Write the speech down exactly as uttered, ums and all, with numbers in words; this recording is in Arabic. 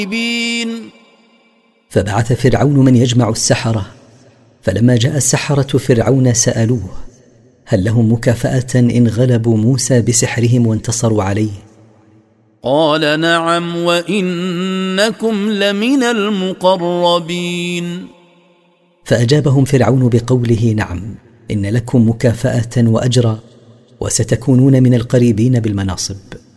فبعث فرعون من يجمع السحرة، فلما جاء السحرة فرعون سألوه هل لهم مكافأة إن غلبوا موسى بسحرهم وانتصروا عليه؟ قال نعم وإنكم لمن المقربين. فأجابهم فرعون بقوله نعم، إن لكم مكافأة وأجرا، وستكونون من القريبين بالمناصب.